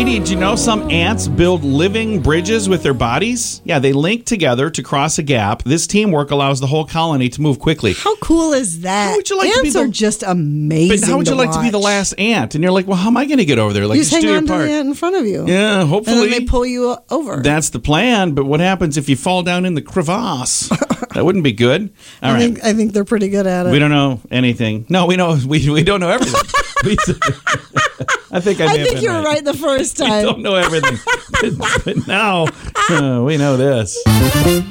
Heidi, did you know some ants build living bridges with their bodies? Yeah, they link together to cross a gap. This teamwork allows the whole colony to move quickly. How cool is that? How would you like Ants to be the, are just amazing. But how would you like to be the watch. last ant? And you're like, well, how am I going to get over there? Like, You just hang do your on to part. the ant in front of you. Yeah, hopefully. And then they pull you over. That's the plan. But what happens if you fall down in the crevasse? That wouldn't be good. All right. I think they're pretty good at it. We don't know anything. No, we know we don't know everything. I think you were right the first time. We don't know everything, but now we know this.